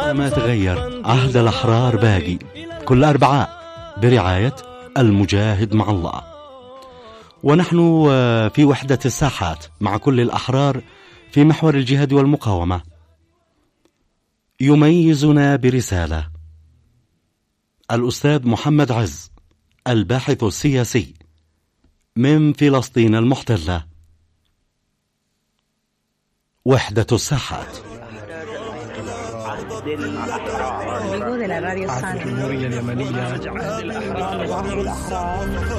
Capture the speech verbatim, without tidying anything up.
ما تغير، عهد الأحرار باقي. كل أربعاء برعاية المجاهد مع الله. ونحن في وحدة الساحات مع كل الأحرار في محور الجهاد والمقاومة. يميزنا برسالة الأستاذ محمد عز، الباحث السياسي من فلسطين المحتلة. وحدة الساحات. الجمهورية اليمنية.